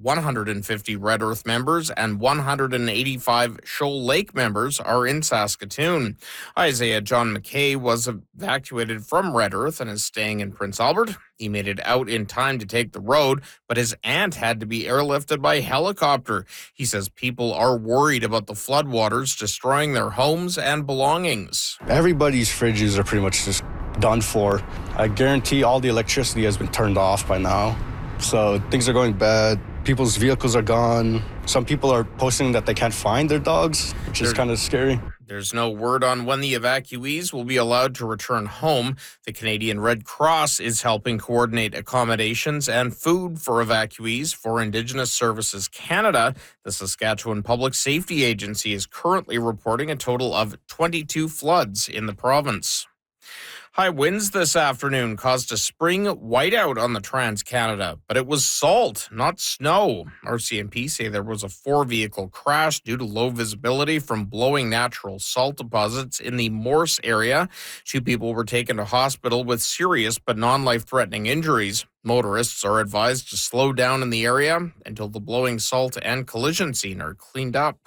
150 Red Earth members and 185 Shoal Lake members are in Saskatoon. Isaiah John McKay was evacuated from Red Earth and is staying in Prince Albert. He made it out in time to take the road, but his aunt had to be airlifted by helicopter. He says people are worried about the floodwaters destroying their homes and belongings. Everybody's fridges are pretty much just done for. I guarantee all the electricity has been turned off by now. So things are going bad. People's vehicles are gone. Some people are posting that they can't find their dogs, which is kind of scary. There's no word on when the evacuees will be allowed to return home. The Canadian Red Cross is helping coordinate accommodations and food for evacuees for Indigenous Services Canada. The Saskatchewan Public Safety Agency is currently reporting a total of 22 floods in the province. High winds this afternoon caused a spring whiteout on the Trans-Canada, but it was salt, not snow. RCMP say there was a 4-vehicle crash due to low visibility from blowing natural salt deposits in the Morse area. 2 people were taken to hospital with serious but non-life-threatening injuries. Motorists are advised to slow down in the area until the blowing salt and collision scene are cleaned up.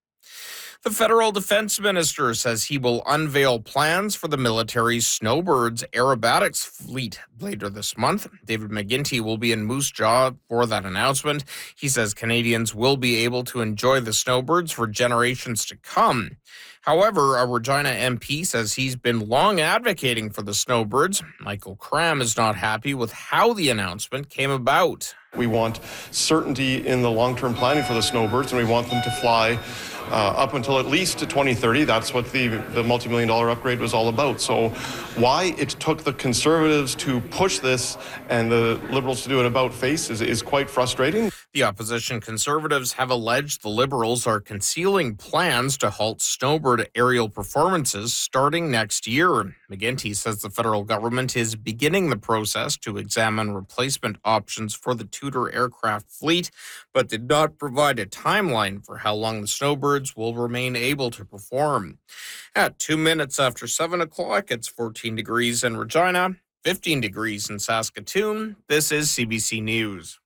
The federal defense minister says he will unveil plans for the military's Snowbirds aerobatics fleet later this month. David McGuinty will be in Moose Jaw for that announcement. He says Canadians will be able to enjoy the Snowbirds for generations to come. However, a Regina MP says he's been long advocating for the Snowbirds. Michael Cram is not happy with how the announcement came about. We want certainty in the long-term planning for the Snowbirds, and we want them to fly up until at least 2030. That's what the multi-million-dollar upgrade was all about. So why it took the Conservatives to push this and the Liberals to do an about-face is quite frustrating. The opposition Conservatives have alleged the Liberals are concealing plans to halt Snowbird aerial performances starting next year. McGuinty says the federal government is beginning the process to examine replacement options for the Tudor aircraft fleet, but did not provide a timeline for how long the Snowbirds will remain able to perform. At 2 minutes after 7 o'clock, it's 14 degrees in Regina, 15 degrees in Saskatoon. This is CBC News.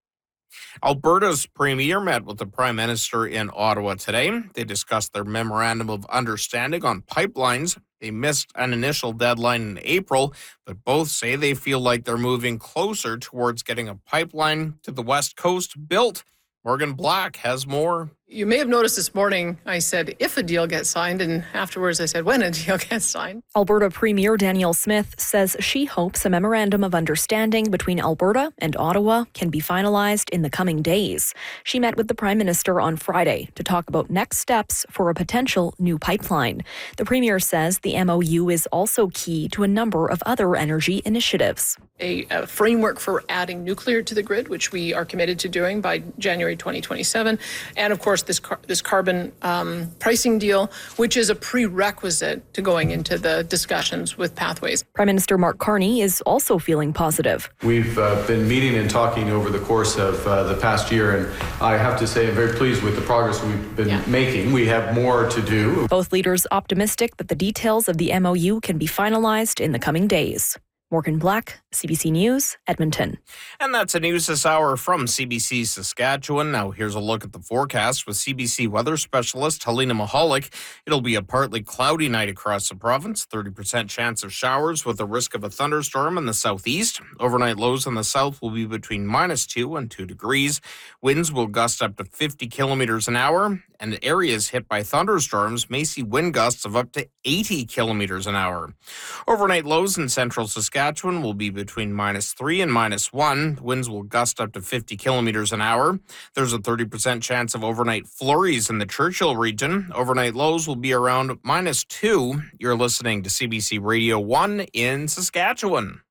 Alberta's premier met with the Prime Minister in Ottawa today. They discussed their memorandum of understanding on pipelines. They missed an initial deadline in April, but both say they feel like they're moving closer towards getting a pipeline to the West Coast built. Morgan Black has more. You may have noticed this morning I said if a deal gets signed, and afterwards I said when a deal gets signed. Alberta Premier Danielle Smith says she hopes a memorandum of understanding between Alberta and Ottawa can be finalized in the coming days. She met with the Prime Minister on Friday to talk about next steps for a potential new pipeline. The Premier says the MOU is also key to a number of other energy initiatives. A framework for adding nuclear to the grid, which we are committed to doing by January 2027, and of course this carbon pricing deal, which is a prerequisite to going into the discussions with Pathways. Prime Minister Mark Carney is also feeling positive. We've been meeting and talking over the course of the past year, and I have to say I'm very pleased with the progress we've been making. We have more to do. Both leaders optimistic that the details of the MOU can be finalized in the coming days. Morgan Black, CBC News, Edmonton. And that's a news this hour from CBC Saskatchewan. Now here's a look at the forecast with CBC weather specialist Helena Mahalik. It'll be a partly cloudy night across the province, 30% chance of showers with a risk of a thunderstorm in the southeast. Overnight lows in the south will be between -2 and 2 degrees. Winds will gust up to 50 kilometers an hour, and areas hit by thunderstorms may see wind gusts of up to 80 kilometers an hour. Overnight lows in central Saskatchewan will be between -3 and -1. Winds will gust up to 50 kilometers an hour. There's a 30% chance of overnight flurries in the Churchill region. Overnight lows will be around -2. You're listening to CBC Radio 1 in Saskatchewan.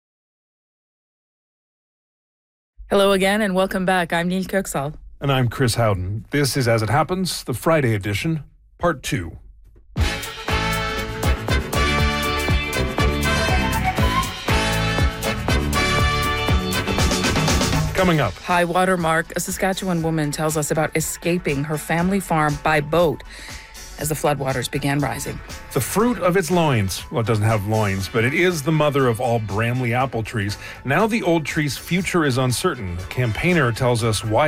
Hello again and welcome back. I'm Neil Kirksall. And I'm Chris Howden. This is As It Happens, the Friday edition, Part 2. Coming up. High water mark. A Saskatchewan woman tells us about escaping her family farm by boat as the floodwaters began rising. The fruit of its loins. Well, it doesn't have loins, but it is the mother of all Bramley apple trees. Now the old tree's future is uncertain. A campaigner tells us why